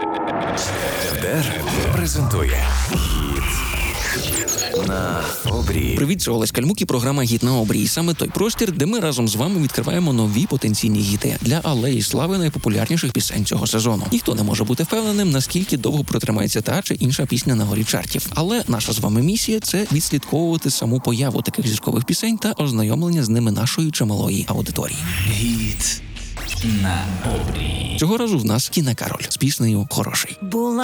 ДР презентує «Гід на обрії». Привіт, це Олесь Кальмук і програма «Гід на обрії». Саме той простір, де ми разом з вами відкриваємо нові потенційні гіти для алеї слави найпопулярніших пісень цього сезону. Ніхто не може бути впевненим, наскільки довго протримається та чи інша пісня на горі чартів. Але наша з вами місія – це відслідковувати саму появу таких зіркових пісень та ознайомлення з ними нашої чималої аудиторії. «Гід на обрії». Цього разу в нас Тіна Кароль з піснею «Хороший». Була